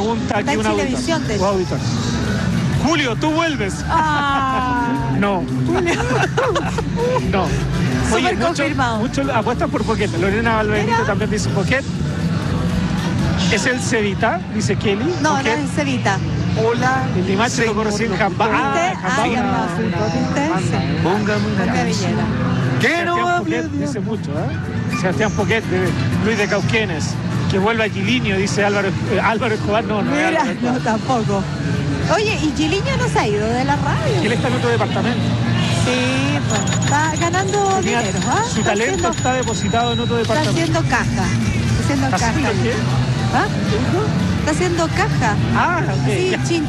pregunta aquí un auditor. Julio, ¿tú vuelves? No. Julio. No. Súper confirmado. Muchos apuestan por Poquet. Lorena Valverde también dice Poquet. ¿Es el Cevita? Dice Kelly. No, Poquet. no es Cevita. Hola. El Limache lo conocí en Jambá. Póngame Villera. Sebastián Poquet dice mucho, ¿eh? Sebastián Poquet, de Luis de Cauquenes. Que vuelva a Quilinio, dice Álvaro Escobar. No, Mira, no, tampoco. Oye, ¿y Giliño no se ha ido de la radio? Él está en otro departamento. Sí, pues está ganando dinero. Su talento está depositado en otro Está departamento. haciendo caja. Está haciendo caja. ¿Qué? ¿Ah? Está haciendo caja. Ok. Sí, Ya. chin.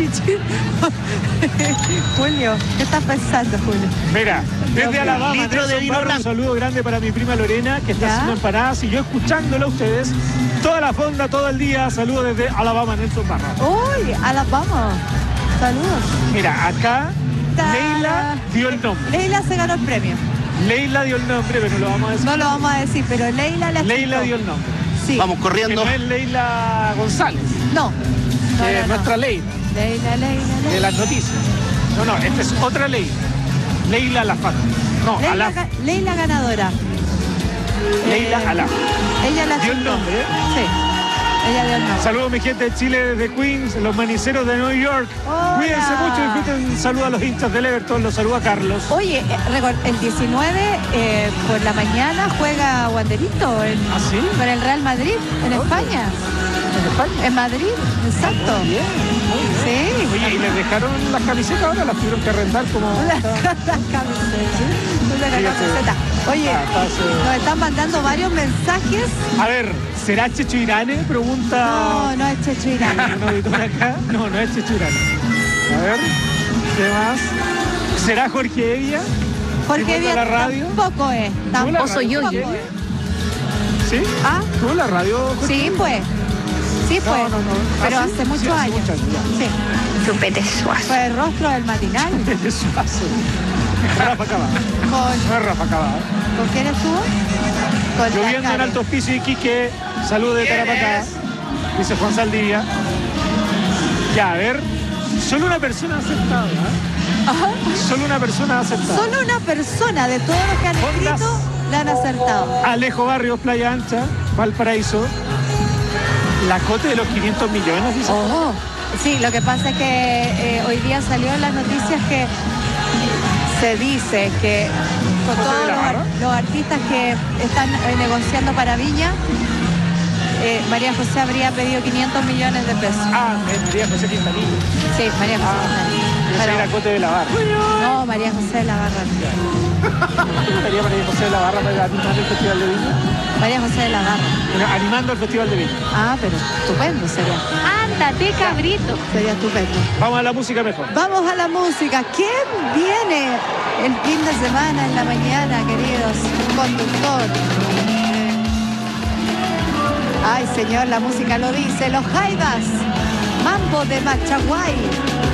Julio, ¿qué estás pensando, Julio? Mira, desde Alabama, litro de Nelson vino Barro, un blanco. saludo grande para mi prima Lorena, que está ¿Ya? haciendo empanadas y yo escuchándolo a ustedes toda la fonda, todo el día. Saludos desde Alabama, Nelson Barro. Uy, Alabama. Saludos. Mira, acá Leila dio el nombre. Leila se ganó el premio. Leila dio el nombre, pero no lo vamos a decir. No lo vamos a decir, pero Leila la Leila chutó. dio el nombre. Sí. Vamos Que corriendo. no es Leila González, No. que es nuestra Leila, de las noticias. No, esta es otra Leila. Leila Alafat. No, Alaf. Leila ganadora. Leila Alaf. Ella la Dio el chutó. nombre, ¿eh? Sí. Ella dio el nombre. Saludos mi gente de Chile, desde Queens, los maniceros de New York. Hola. Cuídense mucho, disfruten. Saludos a los hinchas del Everton, los saluda Carlos. Oye, el 19 por la mañana juega Wanderito ¿Ah, sí? con el Real Madrid en España. ¿En España? En Madrid, exacto. Muy bien. Sí. Oye, ¿y les dejaron las camisetas ahora? ¿Las tuvieron que rentar como...? Las camisetas. Oye, nos están mandando varios mensajes. A ver, ¿será Checho Irane? Pregunta... No es Checho Irán. un auditor acá. No es Checho Irane. A ver, ¿qué más? ¿Será Jorge Evia? Porque ¿Estuvo en bien la radio? tampoco es. ¿Estuvo en la Tampoco radio, yo. Jorge Evia? ¿Sí? ¿Ah? ¿Estuvo en la radio? Jorge Sí, Evia? pues. Sí, pues. No. Pero ¿Ah, sí? hace muchos Sí, hace años. muchos años, ya. Sí. Chupete suazo. Fue el rostro del matinal. De Suazo. Rafa Cabada. No es Rafa Cabada. ¿Con quién estuvo? Con Lloviendo en Karen. Alto Hospicio y Iquique. Saludos de Tarapacá. Dice Juan Saldivia. Ya, a ver. Solo una persona ha aceptado, ¿eh? Ajá. Solo una persona ha aceptado. Solo una persona de todos los que han Ondas. escrito la han acertado. Alejo Barrios, Playa Ancha, Valparaíso. La cote de los 500 millones, dice. Oh, sí, lo que pasa es que hoy día salió en las noticias que se dice que con ¿José todos de la Barra? los artistas que están negociando para Viña, María José habría pedido 500 millones de pesos. María José Quintanilla. Sí, María José. Yo soy la cote de la Barra. No, María José de la Barra. ¿Te gustaría María José de la Barra para animar el Festival de Viña? María José de la Barra. Bueno, animando el Festival de Viña. Ah, pero estupendo sería. Ándate, cabrito. Sería estupendo. Vamos a la música mejor. Vamos a la música. ¿Quién viene el fin de semana en la mañana, queridos? Conductor. Ay, señor, la música lo dice. Los Jaivas. Mambo de Machaguay.